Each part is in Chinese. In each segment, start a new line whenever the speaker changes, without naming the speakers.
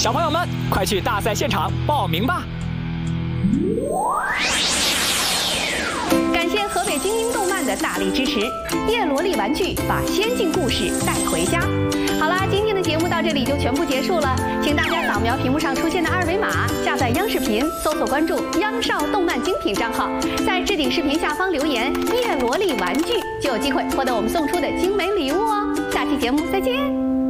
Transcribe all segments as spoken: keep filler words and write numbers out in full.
小朋友们，快去大赛现场报名吧！
感谢河北精英动漫的大力支持，叶罗丽玩具把先进故事带回家。好啦，今天的节目到这里就全部结束了，请大家扫描屏幕上出现的二维码，下载央视频，搜索关注央少动漫精品账号，在置顶视频下方留言“叶罗丽玩具”，就有机会获得我们送出的精美礼物哦。下期节目再见。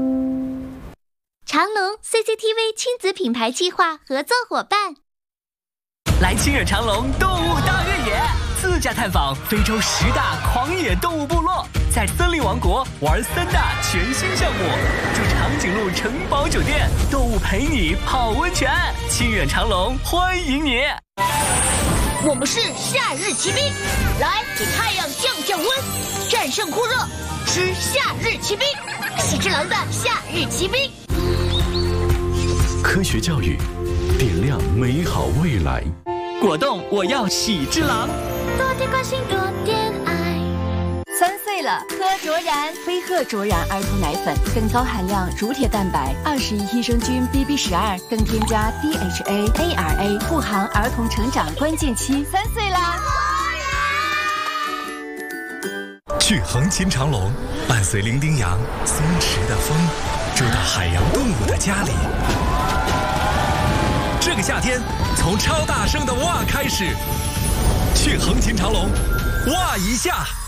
长隆 C C T V 亲子品牌计划合作伙伴，
来亲热长隆动物大越野，自驾探访非洲十大狂野动物部落，在森林王国玩三大全新项目，住长颈鹿城堡酒店，动物陪你泡温泉，亲远长隆，欢迎你！
我们是夏日骑兵，来给太阳降降温，战胜酷热，吃夏日骑兵，喜之郎的夏日骑兵。
科学教育，点亮美好未来。
果冻，我要喜之郎。
多点关心，多点爱。
三岁了，喝卓然飞鹤卓然儿童奶粉，更高含量乳铁蛋白，二十亿益生菌 B B 十二，更添加 D H A A R A， 护航儿童成长关键期。三岁啦！
去横琴长隆，伴随伶仃羊、松弛的风，住到海洋动物的家里。这个夏天，从超大声的哇开始，去横琴长隆，哇一下。